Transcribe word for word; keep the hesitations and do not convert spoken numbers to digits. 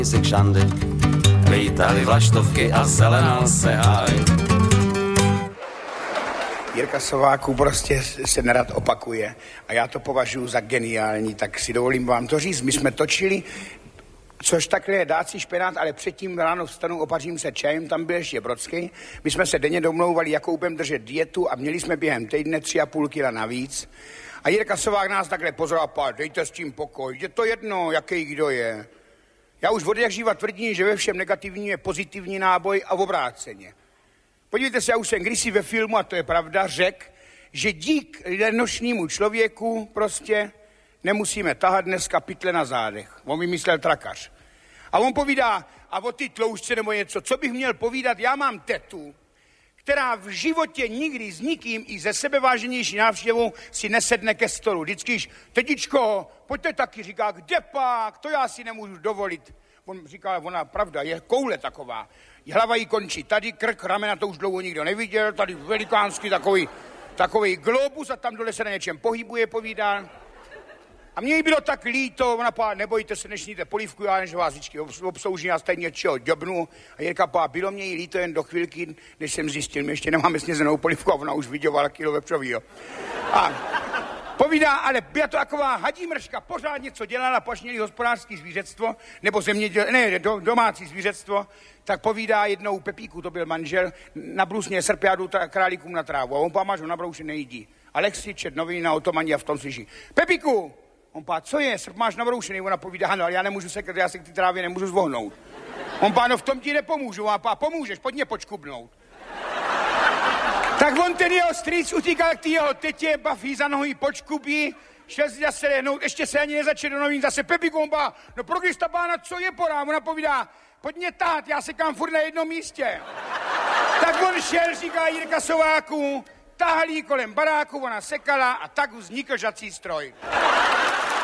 si kšandy, vítali vlaštovky a zelenal se háj. Jirka Sováků prostě se nerad opakuje a já to považuji za geniální, tak si dovolím vám to říct. My jsme točili, což takhle je dát si špenát, ale předtím ráno vstanu, opařím se čajem, tam byl ještě Brodský. My jsme se denně domlouvali, jakou budeme držet dietu a měli jsme během týdne tři a půl kila navíc. A Jirka Sovák nás takhle pozoroval, pá, dejte s tím pokoj, je to jedno, jaký kdo je. Já už od jak živa tvrdím, že ve všem negativní je pozitivní náboj a obráceně. Podívejte se, já už jsem kdysi ve filmu, a to je pravda, řekl, že dík lenošnímu člověku prostě nemusíme tahat dneska pytle na zádech. On vymyslel trakař. A on povídá, a o ty tloušťce nebo něco, co bych měl povídat, já mám tetu, která v životě nikdy s nikým i ze sebeváženější návštěvou si nesedne ke stolu. Vždycky již, tetičko, pojďte taky, říká, kde pak, to já si nemůžu dovolit. On říká, ona pravda, je koule taková. Hlava jí končí tady, krk, ramena, to už dlouho nikdo neviděl, tady velikánský takový, takový globus a tam dole se na něčem pohybuje, povídá. A mně jí bylo tak líto, ona pá, nebojte se, nešníte polívku, já než vás vždycky obslouží, já tady něčeho děbnu. A Jirka pá, bylo mě jí líto jen do chvilky, než jsem zjistil, my ještě nemáme snězenou polívku a ona už vydělala kilo vepřovýho. A povídá, ale byla to taková hadí mrška, pořád něco dělala, pač měli hospodářský zvířectvo, nebo zeměděl, ne, do, domácí zvířectvo, tak povídá jednou Pepíku, to byl manžel, nabrusně srpjádu králíkům na trávu a on pá, máš ho nabroušen, nejídí. Alexi čet noviny na otomani a v tom slyší, Pepíku, on pá, co je, srp máš nabroušený, ona povídá, no ale já nemůžu sekat, já se k té trávě nemůžu zvohnout. On pá, no v tom ti nepomůžu, a pá, pomůžeš, pojď mě počkubnout. Tak on ten jeho strýc utíkal k té jeho tetě, bafí za nohu, počkubí, šel si zase lehnout, ještě se ani nezačal do novín, zase Pepíku, on pá, no pro Krista pána, co je porá, ona povídá, pojď mě tát, já se kam furt na jednom místě. Tak on šel, říká Jirka Sováků, tahal jí kolem baráku, ona sekala a tak vznikl žací stroj.